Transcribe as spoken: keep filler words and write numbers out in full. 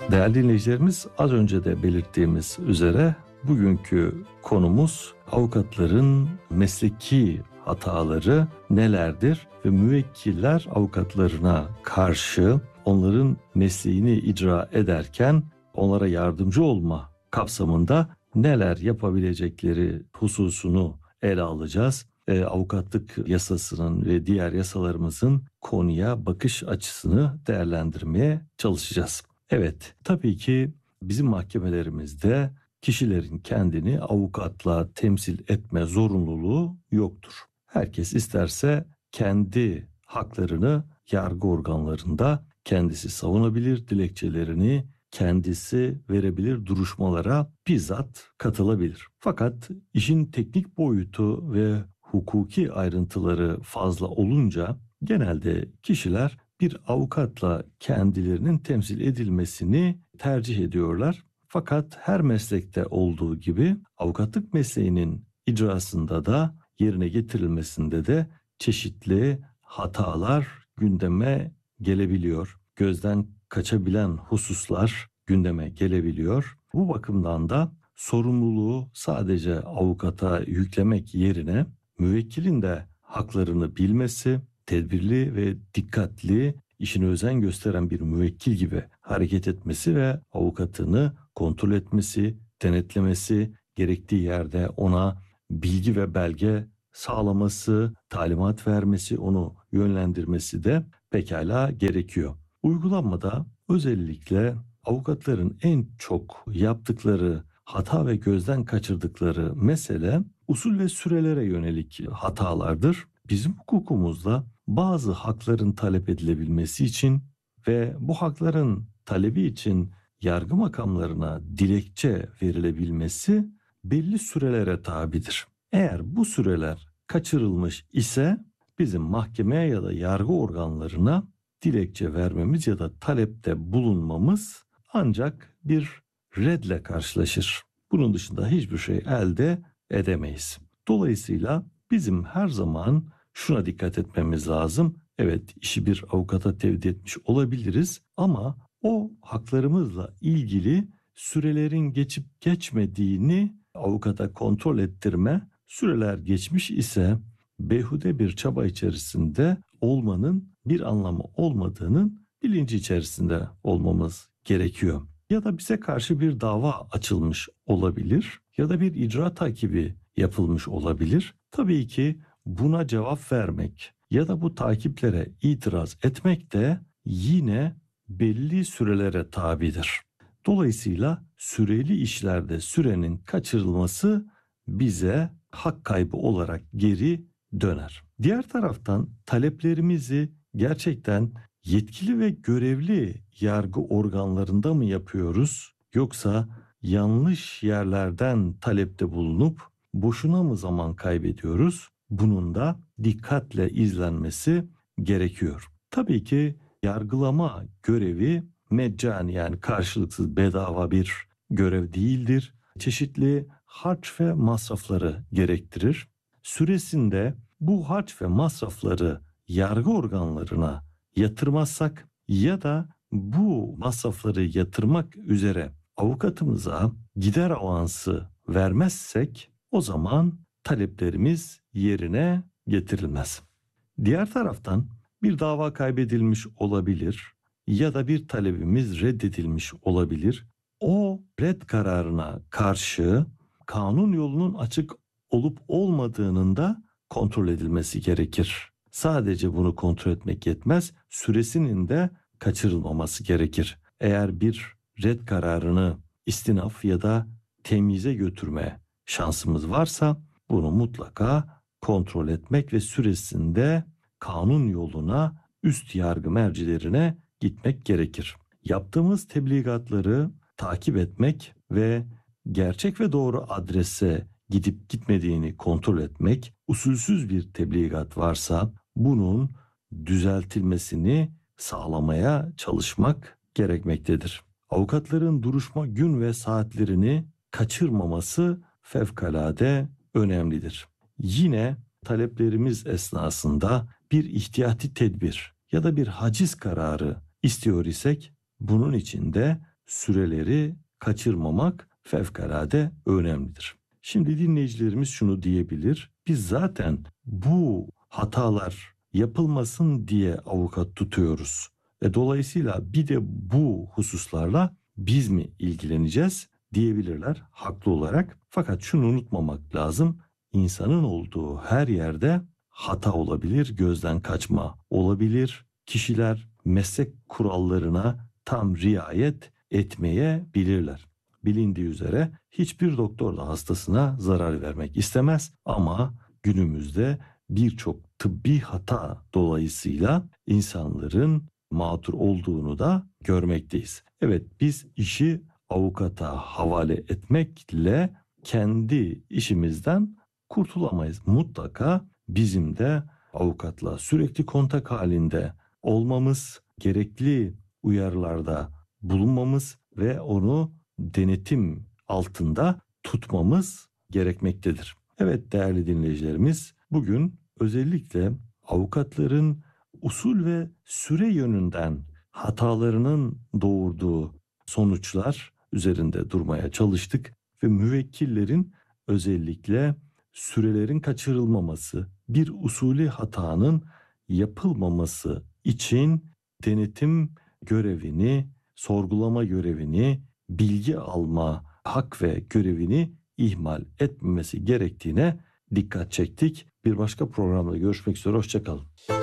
Değerli dinleyicilerimiz, az önce de belirttiğimiz üzere bugünkü konumuz avukatların mesleki hataları nelerdir ve müvekkiller avukatlarına karşı onların mesleğini icra ederken onlara yardımcı olma kapsamında neler yapabilecekleri hususunu ele alacağız. E, avukatlık yasasının ve diğer yasalarımızın konuya bakış açısını değerlendirmeye çalışacağız. Evet, tabii ki bizim mahkemelerimizde kişilerin kendini avukatla temsil etme zorunluluğu yoktur. Herkes isterse kendi haklarını yargı organlarında kendisi savunabilir, dilekçelerini kendisi verebilir, duruşmalara bizzat katılabilir. Fakat işin teknik boyutu ve hukuki ayrıntıları fazla olunca genelde kişiler bir avukatla kendilerinin temsil edilmesini tercih ediyorlar. Fakat her meslekte olduğu gibi avukatlık mesleğinin icrasında da yerine getirilmesinde de çeşitli hatalar gündeme gelebiliyor. Gözden kaçabilen hususlar gündeme gelebiliyor. Bu bakımdan da sorumluluğu sadece avukata yüklemek yerine müvekkilin de haklarını bilmesi, tedbirli ve dikkatli, işine özen gösteren bir müvekkil gibi hareket etmesi ve avukatını kontrol etmesi, denetlemesi, gerektiği yerde ona bilgi ve belge sağlaması, talimat vermesi, onu yönlendirmesi de pekala gerekiyor. Uygulanmada özellikle avukatların en çok yaptıkları hata ve gözden kaçırdıkları mesele usul ve sürelere yönelik hatalardır. Bizim hukukumuzda bazı hakların talep edilebilmesi için ve bu hakların talebi için yargı makamlarına dilekçe verilebilmesi belli sürelere tabidir. Eğer bu süreler kaçırılmış ise bizim mahkemeye ya da yargı organlarına dilekçe vermemiz ya da talepte bulunmamız ancak bir redle karşılaşır. Bunun dışında hiçbir şey elde edemeyiz. Dolayısıyla bizim her zaman şuna dikkat etmemiz lazım. Evet, işi bir avukata tevdi etmiş olabiliriz ama o haklarımızla ilgili sürelerin geçip geçmediğini avukata kontrol ettirme, süreler geçmiş ise beyhude bir çaba içerisinde olmanın bir anlamı olmadığının bilinci içerisinde olmamız gerekiyor. Ya da bize karşı bir dava açılmış olabilir ya da bir icra takibi yapılmış olabilir. Tabii ki buna cevap vermek ya da bu takiplere itiraz etmek de yine belli sürelere tabidir. Dolayısıyla süreli işlerde sürenin kaçırılması bize hak kaybı olarak geri döner. Diğer taraftan taleplerimizi gerçekten yetkili ve görevli yargı organlarında mı yapıyoruz, yoksa yanlış yerlerden talepte bulunup boşuna mı zaman kaybediyoruz? Bunun da dikkatle izlenmesi gerekiyor. Tabii ki yargılama görevi meccani, yani karşılıksız, bedava bir görev değildir. Çeşitli harç ve masrafları gerektirir. Süresinde bu harç ve masrafları yargı organlarına yatırmazsak ya da bu masrafları yatırmak üzere avukatımıza gider avansı vermezsek o zaman taleplerimiz yerine getirilmez. Diğer taraftan bir dava kaybedilmiş olabilir ya da bir talebimiz reddedilmiş olabilir. O red kararına karşı kanun yolunun açık olup olmadığının da kontrol edilmesi gerekir. Sadece bunu kontrol etmek yetmez, süresinin de kaçırılmaması gerekir. Eğer bir red kararını istinaf ya da temyize götürme şansımız varsa bunu mutlaka kontrol etmek ve süresinde kanun yoluna, üst yargı mercilerine gitmek gerekir. Yaptığımız tebligatları takip etmek ve gerçek ve doğru adrese gidip gitmediğini kontrol etmek, usulsüz bir tebligat varsa bunun düzeltilmesini sağlamaya çalışmak gerekmektedir. Avukatların duruşma gün ve saatlerini kaçırmaması fevkalade önemlidir. Yine taleplerimiz esnasında bir ihtiyati tedbir ya da bir haciz kararı istiyor isek bunun için de süreleri kaçırmamak fevkalade önemlidir. Şimdi dinleyicilerimiz şunu diyebilir. Biz zaten bu hatalar yapılmasın diye avukat tutuyoruz. E dolayısıyla bir de bu hususlarla biz mi ilgileneceğiz diyebilirler haklı olarak. Fakat şunu unutmamak lazım. İnsanın olduğu her yerde hata olabilir, gözden kaçma olabilir. Kişiler meslek kurallarına tam riayet etmeyebilirler. Bilindiği üzere hiçbir doktor da hastasına zarar vermek istemez ama günümüzde birçok tıbbi hata dolayısıyla insanların mağdur olduğunu da görmekteyiz. Evet, biz işi avukata havale etmekle kendi işimizden kurtulamayız. Mutlaka bizim de avukatla sürekli kontak halinde olmamız, gerekli uyarılarda bulunmamız ve onu denetim altında tutmamız gerekmektedir. Evet değerli dinleyicilerimiz, bugün özellikle avukatların usul ve süre yönünden hatalarının doğurduğu sonuçlar üzerinde durmaya çalıştık ve müvekkillerin özellikle sürelerin kaçırılmaması, bir usulü hatanın yapılmaması için denetim görevini, sorgulama görevini, bilgi alma hak ve görevini ihmal etmemesi gerektiğine dikkat çektik. Bir başka programda görüşmek üzere, hoşça kalın.